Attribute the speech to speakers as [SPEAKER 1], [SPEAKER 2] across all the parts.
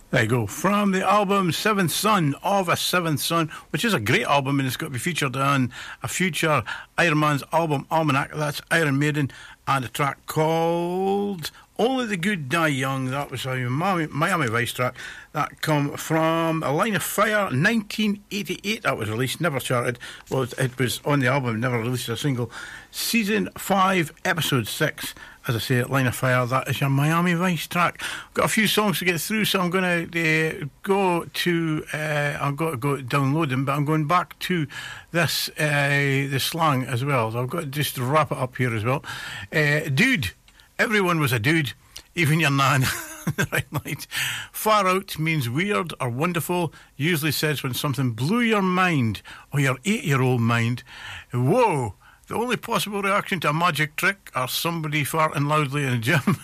[SPEAKER 1] There you go. From the album Seventh Son of a Seventh Son, which is a great album and it's got to be featured on a future Iron Man's album Almanac. That's Iron Maiden, and a track called Only the Good Die Young. That was a Miami Vice track. That come from A Line of Fire, 1988. That was released, never charted. Well, it was on the album, never released a single. Season 5, Episode 6. As I say, Line of Fire, that is your Miami Vice track. I've got a few songs to get through, so I'm going to go to... I've got to go download them, but I'm going back to this the slang as well. So I've got to just wrap it up here as well. Dude. Everyone was a dude, even your nan. Right. Far out means weird or wonderful, usually says when something blew your mind or your 8-year-old mind. Whoa! The only possible reaction to a magic trick or somebody farting loudly in a gym.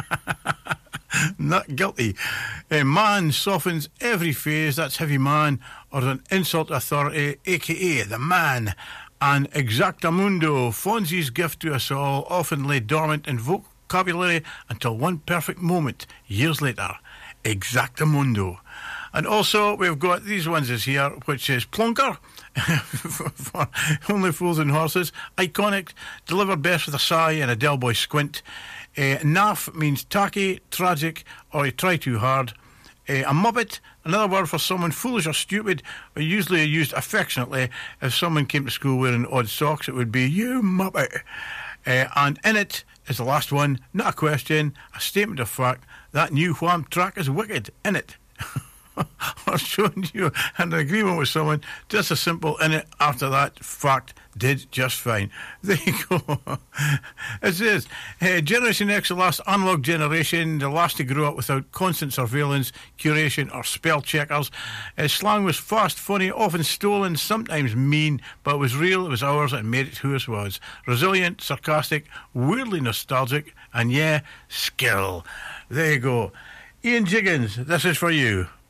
[SPEAKER 1] Not guilty. A man softens every phase. That's heavy man, or an insult to authority, a.k.a. the man. And exactamundo, Fonzie's gift to us all, often lay dormant in vocabulary until one perfect moment, years later. Exactamundo. And also, we've got these ones is here, which is plonker, for Only Fools and Horses. Iconic, delivered best with a sigh and a Del Boy squint. Naff means tacky, tragic, or you try too hard. A muppet, another word for someone foolish or stupid, usually used affectionately. If someone came to school wearing odd socks, it would be, you muppet. And in it is the last one, not a question, a statement of fact. That new Wham track is wicked, in it. Or showing you an agreement with someone, just a simple in it after that fact did just fine. There you go. It says, Generation X, the last analog generation, the last to grow up without constant surveillance, curation or spell checkers. Slang was fast, funny, often stolen, sometimes mean, but it was real, it was ours, and made it who it was. Resilient, sarcastic, weirdly nostalgic, and yeah, skill. There you go. Ian Jiggins, this is for you.